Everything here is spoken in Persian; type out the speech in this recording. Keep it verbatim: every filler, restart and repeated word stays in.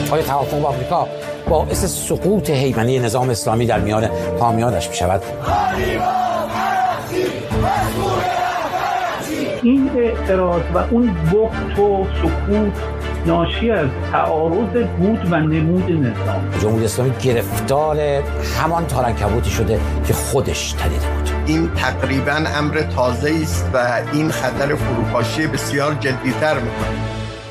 آیا توافق با آمریکا باعث سقوط هیمنه نظام اسلامی در میان حامیانش می‌شود؟ این اعتراض و اون بخت و سکوت ناشی از تعارض بود و نمود نظام. جمهوری اسلامی گرفتار همان تارنکبوتی شده که خودش تنیده بود. این تقریباً امر تازه است و این خطر فروپاشی بسیار جدی‌تر می‌کند.